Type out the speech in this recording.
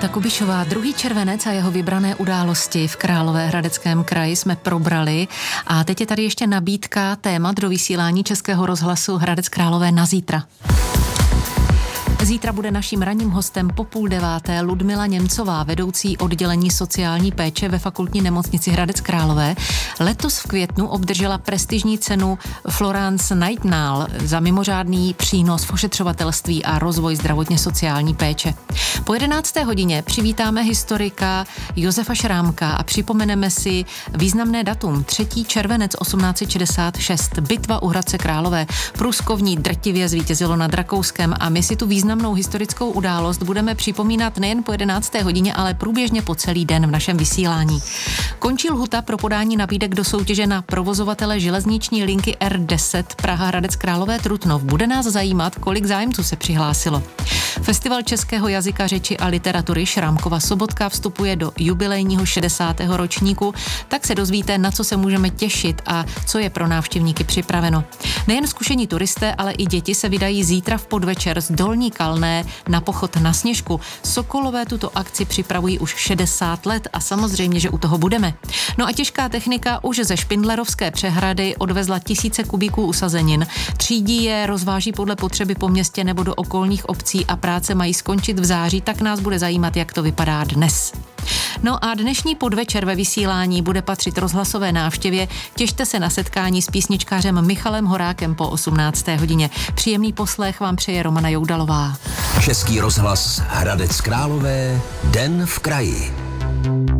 Marta Kubišová, 2. červenec a jeho vybrané události v Královéhradeckém kraji jsme probrali a teď je tady ještě nabídka témat do vysílání Českého rozhlasu Hradec Králové na zítra. Zítra bude naším ranním hostem po 8:30 Ludmila Němcová, vedoucí oddělení sociální péče ve Fakultní nemocnici Hradec Králové. Letos v květnu obdržela prestižní cenu Florence Nightingale za mimořádný přínos v ošetřovatelství a rozvoj zdravotně sociální péče. Po 11. hodině přivítáme historika Josefa Šrámka a připomeneme si významné datum 3. červenec 1866. Bitva u Hradce Králové. Průskovní drtivě zvítězilo nad Rakouskem a my si tu významnou historickou událost budeme připomínat nejen po 11. hodině, ale průběžně po celý den v našem vysílání. Končí lhuta pro podání nabídek do soutěže na provozovatele železniční linky R10 Praha Hradec Králové Trutnov. Bude nás zajímat, kolik zájemců se přihlásilo. Festival českého jazyka, řeči a literatury Šrámkova sobotka vstupuje do jubilejního 60. ročníku, tak se dozvíte, na co se můžeme těšit a co je pro návštěvníky připraveno. Nejen zkušení turisté, ale i děti se vydají zítra v podvečer z Dolní Kalné na pochod na Sněžku. Sokolové tuto akci připravují už 60 let a samozřejmě, že u toho budeme. No a těžká technika už ze Špindlerovské přehrady odvezla tisíce kubíků usazenin. Třídí je, rozváží podle potřeby po městě nebo do okolních obcí a práce mají skončit v září, tak nás bude zajímat, jak to vypadá dnes. No a dnešní podvečer ve vysílání bude patřit rozhlasové návštěvě. Těšte se na setkání s písničkářem Michalem Horákem po 18. hodině. Příjemný poslech vám přeje Romana Joudalová. Český rozhlas Hradec Králové, den v kraji.